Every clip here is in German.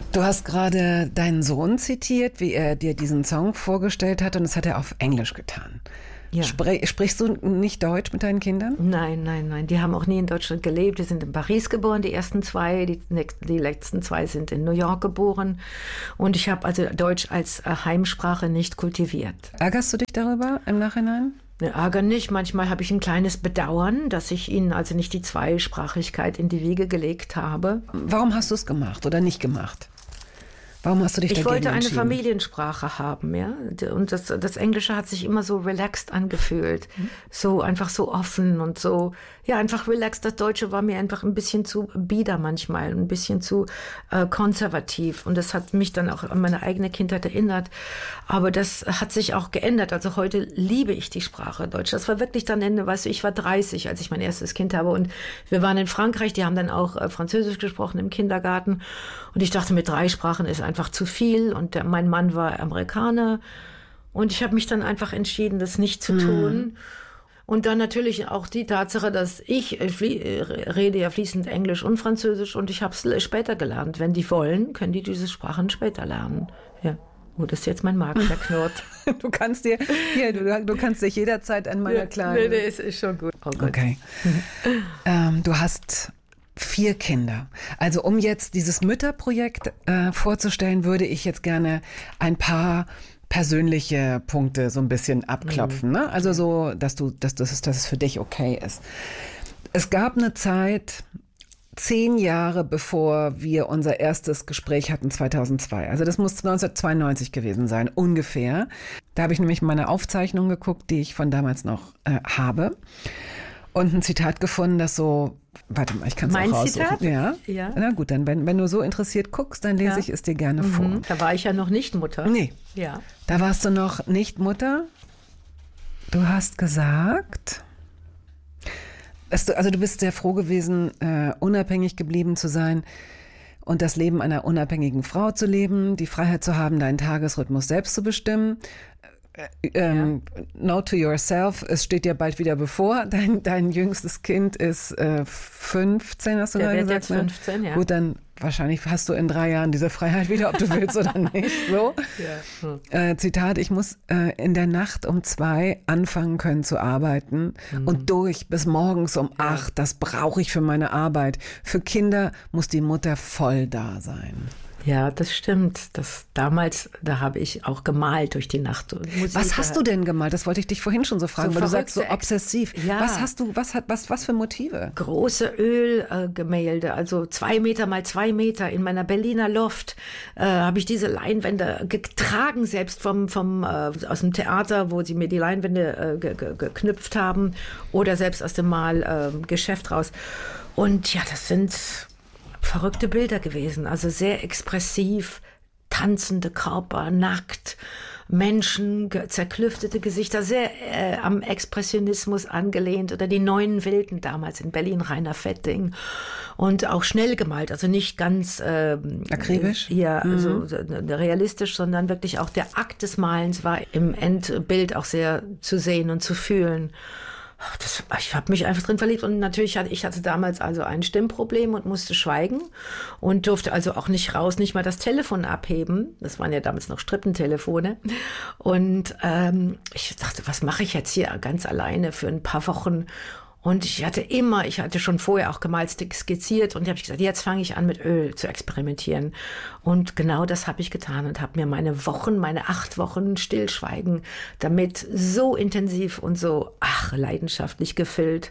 Du hast gerade deinen Sohn zitiert, wie er dir diesen Song vorgestellt hat, und das hat er auf Englisch getan. Ja. Sprichst du nicht Deutsch mit deinen Kindern? Nein. Die haben auch nie in Deutschland gelebt. Die sind in Paris geboren, die ersten zwei. Die letzten zwei sind in New York geboren. Und ich habe also Deutsch als Heimsprache nicht kultiviert. Ärgerst du dich darüber im Nachhinein? Ne, Ärger nicht. Manchmal habe ich ein kleines Bedauern, dass ich ihnen also nicht die Zweisprachigkeit in die Wiege gelegt habe. Warum hast du es gemacht oder nicht gemacht? Warum hast du dich dagegen Ich wollte eine entschieden? Familiensprache haben, ja. Und das Englische hat sich immer so relaxed angefühlt. So einfach so offen und so, ja, einfach relaxed. Das Deutsche war mir einfach ein bisschen zu bieder manchmal, ein bisschen zu konservativ. Und das hat mich dann auch an meine eigene Kindheit erinnert. Aber das hat sich auch geändert. Also heute liebe ich die Sprache Deutsch. Das war wirklich dann Ende, weißt du, ich war 30, als ich mein erstes Kind habe. Und wir waren in Frankreich, die haben dann auch Französisch gesprochen im Kindergarten. Und ich dachte, mit 3 Sprachen ist einfach zu viel. Und mein Mann war Amerikaner. Und ich habe mich dann einfach entschieden, das nicht zu tun. Und dann natürlich auch die Tatsache, dass ich rede ja fließend Englisch und Französisch. Und ich habe es später gelernt. Wenn die wollen, können die diese Sprachen später lernen. Ja. Oh, das ist jetzt mein Magen, der knurrt. Du kannst dir, du kannst dich jederzeit an meiner kleinen... Nee, ist schon gut. Oh Gott. Okay. Du hast 4 Kinder. Also um jetzt dieses Mütterprojekt vorzustellen, würde ich jetzt gerne ein paar persönliche Punkte so ein bisschen abklopfen. Ne? Also so, dass es für dich okay ist. Es gab eine Zeit, 10 Jahre bevor wir unser erstes Gespräch hatten, 2002. Also das muss 1992 gewesen sein, ungefähr. Da habe ich nämlich meine Aufzeichnung geguckt, die ich von damals noch habe. Und ein Zitat gefunden, das so, warte mal, ich kann es auch raussuchen. Zitat? Ja. Na gut, dann wenn du so interessiert guckst, dann lese ich es dir gerne vor. Da war ich ja noch nicht Mutter. Nee, Ja. da warst du noch nicht Mutter. Du hast gesagt, du bist sehr froh gewesen, unabhängig geblieben zu sein und das Leben einer unabhängigen Frau zu leben, die Freiheit zu haben, deinen Tagesrhythmus selbst zu bestimmen. Note to yourself, es steht dir bald wieder bevor. Dein jüngstes Kind ist 15, hast du gerade gesagt? Der wird jetzt 15, ja. Gut, dann wahrscheinlich hast du in 3 Jahren diese Freiheit wieder, ob du willst oder nicht. So. Ja. Zitat, ich muss in der Nacht um 2 anfangen können zu arbeiten und durch bis morgens um 8. Das brauche ich für meine Arbeit. Für Kinder muss die Mutter voll da sein. Ja, das stimmt. Damals, da habe ich auch gemalt durch die Nacht. Was hast du denn gemalt? Das wollte ich dich vorhin schon so fragen, So weil du sagst so verrückte obsessiv. Ja. Was für Motive? Große Ölgemälde, also 2 Meter mal 2 Meter in meiner Berliner Loft habe ich diese Leinwände getragen, selbst aus dem Theater, wo sie mir die Leinwände geknüpft haben, oder selbst aus dem Malgeschäft raus. Und ja, das sind verrückte Bilder gewesen, also sehr expressiv, tanzende Körper, nackt, Menschen, zerklüftete Gesichter, sehr am Expressionismus angelehnt, oder die Neuen Wilden damals in Berlin, Rainer Fetting, und auch schnell gemalt, also nicht ganz akribisch, also realistisch, sondern wirklich auch der Akt des Malens war im Endbild auch sehr zu sehen und zu fühlen. Ich habe mich einfach drin verliebt, und natürlich hatte damals also ein Stimmproblem und musste schweigen und durfte also auch nicht raus, nicht mal das Telefon abheben. Das waren ja damals noch Strippentelefone. Und ich dachte, was mache ich jetzt hier ganz alleine für ein paar Wochen? Und ich hatte schon vorher auch gemalt, skizziert, und da habe ich gesagt, jetzt fange ich an, mit Öl zu experimentieren. Und genau das habe ich getan und habe mir meine 8 Wochen Stillschweigen damit so intensiv und so leidenschaftlich gefüllt.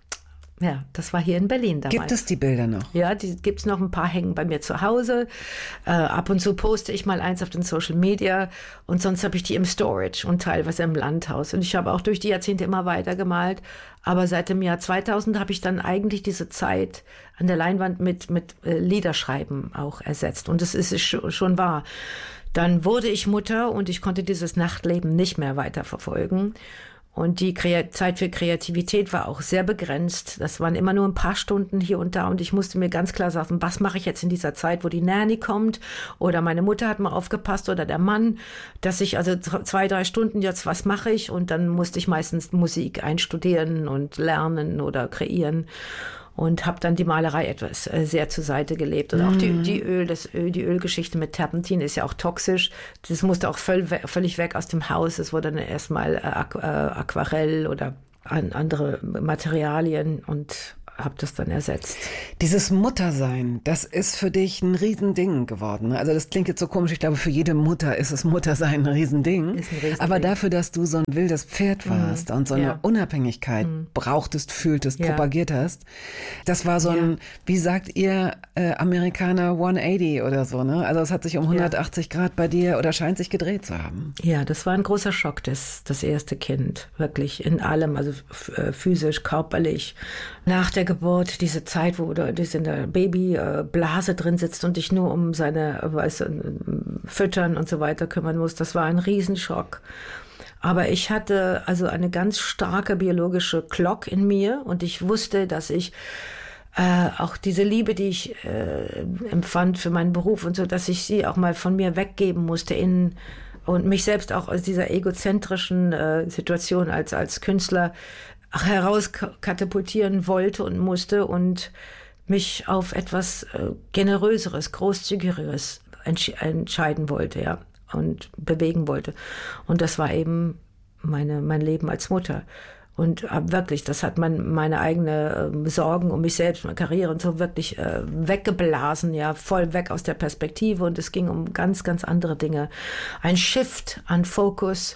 Ja, das war hier in Berlin damals. Gibt es die Bilder noch? Ja, die gibt's noch, ein paar hängen bei mir zu Hause. Ab und zu poste ich mal eins auf den Social Media, und sonst habe ich die im Storage und teilweise im Landhaus. Und ich habe auch durch die Jahrzehnte immer weiter gemalt. Aber seit dem Jahr 2000 habe ich dann eigentlich diese Zeit an der Leinwand mit Liederschreiben auch ersetzt. Und das ist schon wahr. Dann wurde ich Mutter und ich konnte dieses Nachtleben nicht mehr weiterverfolgen. Und die Zeit für Kreativität war auch sehr begrenzt. Das waren immer nur ein paar Stunden hier und da. Und ich musste mir ganz klar sagen, was mache ich jetzt in dieser Zeit, wo die Nanny kommt? Oder meine Mutter hat mal aufgepasst oder der Mann. Dass ich also 2-3 Stunden jetzt, was mache ich? Und dann musste ich meistens Musik einstudieren und lernen oder kreieren. und habe dann die Malerei etwas sehr zur Seite gelegt. Und auch die Ölgeschichte mit Terpentin ist ja auch toxisch. Das musste auch völlig weg aus dem Haus. Es wurde dann erstmal Aquarell oder andere Materialien und habe das dann ersetzt. Dieses Muttersein, das ist für dich ein Riesending geworden. Also das klingt jetzt so komisch, ich glaube, für jede Mutter ist das Muttersein ein Riesending. Ist ein Riesending. Aber dafür, dass du so ein wildes Pferd warst und so eine Unabhängigkeit brauchtest, fühltest, propagiert hast, das war so ein, wie sagt ihr Amerikaner, 180 oder so, ne? Also es hat sich um 180 Grad bei dir oder scheint sich gedreht zu haben. Ja, das war ein großer Schock, das erste Kind, wirklich in allem, also physisch, körperlich. Nach der Geburt, diese Zeit, wo du in der Babyblase drin sitzt und dich nur um seine Füttern und so weiter kümmern musst, das war ein Riesenschock. Aber ich hatte also eine ganz starke biologische Clock in mir und ich wusste, dass ich auch diese Liebe, die ich empfand für meinen Beruf und so, dass ich sie auch mal von mir weggeben musste und mich selbst auch aus dieser egozentrischen Situation als Künstler herauskatapultieren wollte und musste und mich auf etwas Generöseres, Großzügigeres entscheiden wollte, ja, und bewegen wollte. Und das war eben mein Leben als Mutter. Und wirklich, das hat meine eigene Sorgen um mich selbst, meine Karriere und so wirklich weggeblasen, ja, voll weg aus der Perspektive. Und es ging um ganz, ganz andere Dinge. Ein Shift an Fokus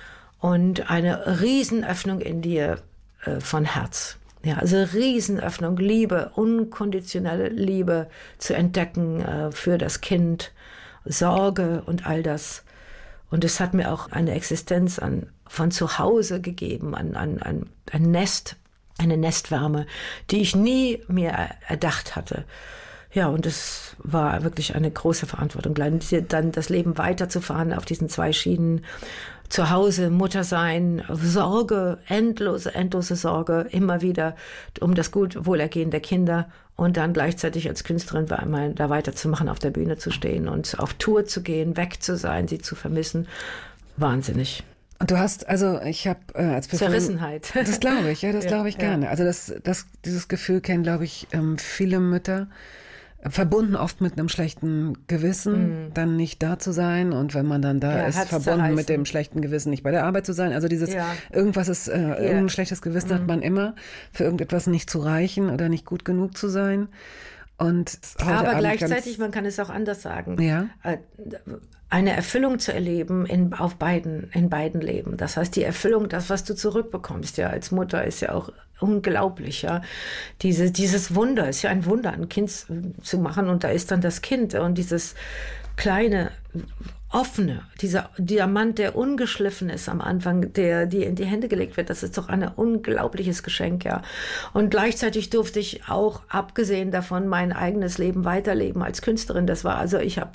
und eine Riesenöffnung in dir von Herz. Ja, also Riesenöffnung, Liebe, unkonditionelle Liebe zu entdecken für das Kind, Sorge und all das. Und es hat mir auch eine Existenz von zu Hause gegeben, ein Nest, eine Nestwärme, die ich nie mir erdacht hatte. Ja, und es war wirklich eine große Verantwortung, dann das Leben weiterzufahren auf diesen 2 Schienen. Zu Hause, Mutter sein, Sorge, endlose Sorge, immer wieder um das Wohlergehen der Kinder und dann gleichzeitig als Künstlerin da weiterzumachen, auf der Bühne zu stehen und auf Tour zu gehen, weg zu sein, sie zu vermissen. Wahnsinnig. Und du hast, also ich habe als Zerrissenheit. Das glaube ich, das glaube ich gerne. Also dieses Gefühl kennen, glaube ich, viele Mütter. Verbunden oft mit einem schlechten Gewissen, dann nicht da zu sein und wenn man dann da ist, verbunden mit dem schlechten Gewissen, nicht bei der Arbeit zu sein. Also irgendwas ist, irgendein schlechtes Gewissen hat man immer, für irgendetwas nicht zu reichen oder nicht gut genug zu sein. Und aber gleichzeitig, man kann es auch anders sagen, eine Erfüllung zu erleben in beiden Leben. Das heißt, die Erfüllung, das, was du zurückbekommst, ja, als Mutter, ist ja auch unglaublich, ja. Dieses Wunder, ist ja ein Wunder, ein Kind zu machen und da ist dann das Kind und dieses kleine, offene, dieser Diamant, der ungeschliffen ist am Anfang, der dir in die Hände gelegt wird, das ist doch ein unglaubliches Geschenk, ja. Und gleichzeitig durfte ich auch, abgesehen davon, mein eigenes Leben weiterleben als Künstlerin. Das war also, ich habe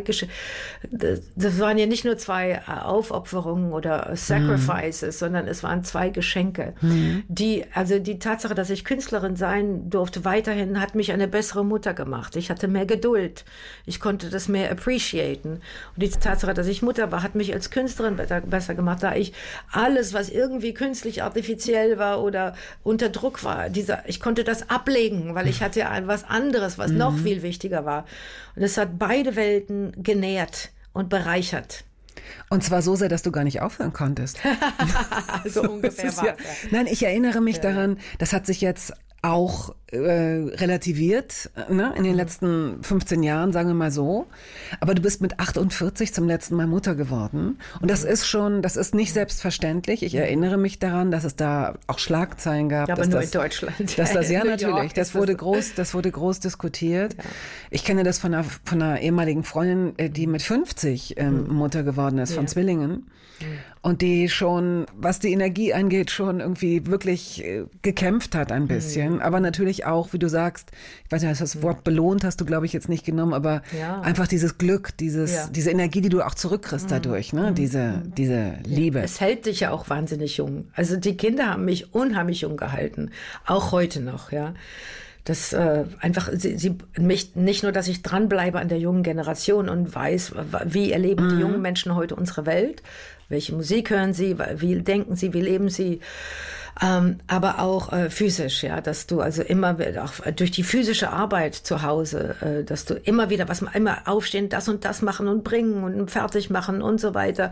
das waren ja nicht nur 2 Aufopferungen oder Sacrifices, sondern es waren 2 Geschenke. Die Tatsache, dass ich Künstlerin sein durfte, weiterhin hat mich eine bessere Mutter gemacht. Ich hatte mehr Geduld. Ich konnte das mehr appreciaten. Und die Tatsache, dass ich Mutter war, hat mich als Künstlerin besser gemacht, da ich alles, was irgendwie künstlich artifiziell war oder unter Druck war, ich konnte das ablegen, weil ich hatte ja was anderes, was noch viel wichtiger war. Und es hat beide Welten genährt und bereichert. Und zwar so sehr, dass du gar nicht aufhören konntest. So ungefähr war es. Nein, ich erinnere mich daran, das hat sich jetzt auch relativiert, ne, in den letzten 15 Jahren, sagen wir mal so. Aber du bist mit 48 zum letzten Mal Mutter geworden. Und das ist nicht selbstverständlich. Ich erinnere mich daran, dass es da auch Schlagzeilen gab. Ja, aber nur in Deutschland. Natürlich. Das wurde groß diskutiert. Ja. Ich kenne das von einer ehemaligen Freundin, die mit 50 Mutter geworden ist, von Zwillingen. Und die schon, was die Energie angeht, schon irgendwie wirklich gekämpft hat ein bisschen. Aber natürlich auch, wie du sagst, ich weiß nicht, das Wort belohnt hast du, glaube ich, jetzt nicht genommen, aber einfach dieses Glück, diese Energie, die du auch zurückkriegst dadurch, ne? Diese Liebe. Es hält dich ja auch wahnsinnig jung. Also die Kinder haben mich unheimlich jung gehalten. Auch heute noch, ja. Das einfach mich nicht nur, dass ich dranbleibe an der jungen Generation und weiß, wie erleben die jungen Menschen heute unsere Welt, welche Musik hören sie, wie denken sie, wie leben sie, Aber auch physisch, ja, dass du also immer auch durch die physische Arbeit zu Hause, dass du immer wieder immer aufstehen, das und das machen und bringen und fertig machen und so weiter.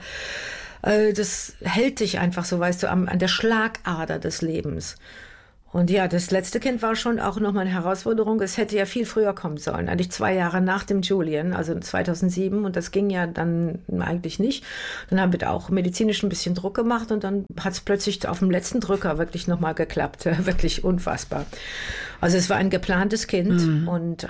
Das hält dich einfach so, weißt du, an der Schlagader des Lebens. Und ja, das letzte Kind war schon auch nochmal eine Herausforderung. Es hätte ja viel früher kommen sollen, eigentlich 2 Jahre nach dem Julian, also 2007. Und das ging ja dann eigentlich nicht. Dann haben wir da auch medizinisch ein bisschen Druck gemacht und dann hat es plötzlich auf dem letzten Drücker wirklich nochmal geklappt. Wirklich unfassbar. Also es war ein geplantes Kind und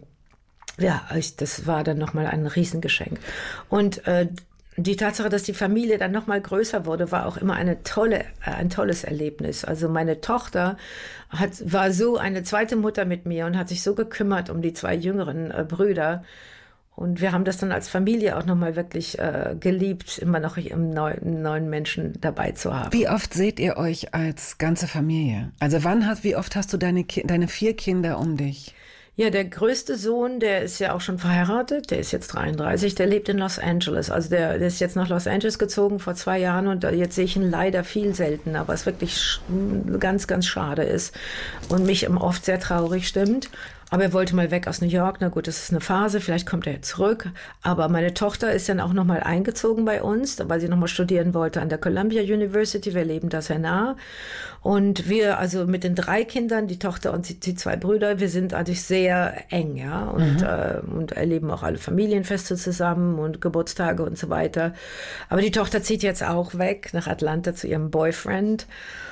ja, das war dann nochmal ein Riesengeschenk. Und die Tatsache, dass die Familie dann noch mal größer wurde, war auch immer ein tolles Erlebnis. Also meine Tochter war so eine zweite Mutter mit mir und hat sich so gekümmert um die 2 jüngeren Brüder. Und wir haben das dann als Familie auch noch mal wirklich geliebt, immer noch einen neuen Menschen dabei zu haben. Wie oft seht ihr euch als ganze Familie? Also wie oft hast du deine 4 Kinder um dich? Ja, der größte Sohn, der ist ja auch schon verheiratet, der ist jetzt 33, der lebt in Los Angeles. Also der ist jetzt nach Los Angeles gezogen vor 2 Jahren und jetzt sehe ich ihn leider viel seltener, was wirklich ganz, ganz schade ist und mich oft sehr traurig stimmt. Aber er wollte mal weg aus New York. Na gut, das ist eine Phase, vielleicht kommt er zurück. Aber meine Tochter ist dann auch noch mal eingezogen bei uns, weil sie noch mal studieren wollte an der Columbia University. Wir leben da sehr nah. Und wir, also mit den 3 Kindern, die Tochter und die 2 Brüder, wir sind eigentlich sehr eng, ja. Und erleben auch alle Familienfeste zusammen und Geburtstage und so weiter. Aber die Tochter zieht jetzt auch weg nach Atlanta zu ihrem Boyfriend.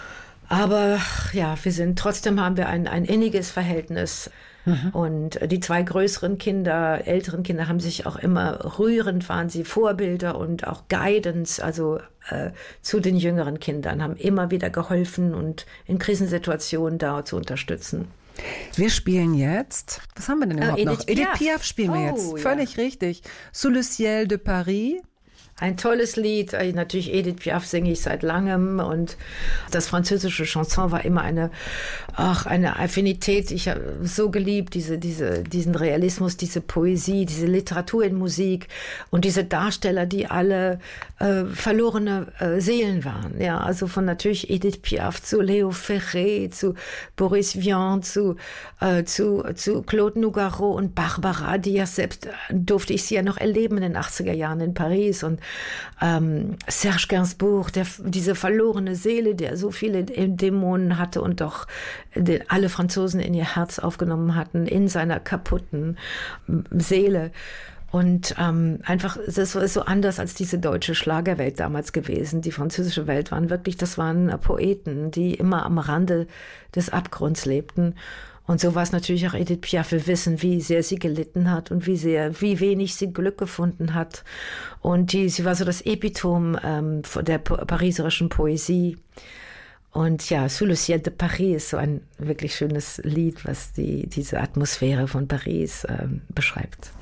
Aber ja, trotzdem haben wir ein inniges Verhältnis. Und die 2 älteren Kinder haben sich auch immer rührend, waren sie Vorbilder und auch Guidance, also zu den jüngeren Kindern, haben immer wieder geholfen und in Krisensituationen da zu unterstützen. Wir spielen jetzt, was haben wir denn überhaupt noch? Edith Piaf spielen wir jetzt, völlig richtig. Sous le ciel de Paris. Ein tolles Lied, natürlich Edith Piaf singe ich seit langem und das französische Chanson war immer eine Affinität. Ich habe so geliebt, diesen Realismus, diese Poesie, diese Literatur in Musik und diese Darsteller, die alle verlorene Seelen waren. Ja, also von natürlich Edith Piaf zu Léo Ferré, zu Boris Vian, zu Claude Nougaro und Barbara Diaz. Selbst durfte ich sie ja noch erleben in den 80er Jahren in Paris und Serge Gainsbourg, diese verlorene Seele, der so viele Dämonen hatte und doch alle Franzosen in ihr Herz aufgenommen hatten, in seiner kaputten Seele. Und einfach, das ist so anders als diese deutsche Schlagerwelt damals gewesen. Die französische Welt das waren Poeten, die immer am Rande des Abgrunds lebten. Und so war es natürlich auch Edith Piaf. Wir wissen, wie sehr sie gelitten hat und wie wenig sie Glück gefunden hat. Und sie war so das Epitom der pariserischen Poesie. Und ja, Sous le ciel de Paris ist so ein wirklich schönes Lied, was diese Atmosphäre von Paris beschreibt.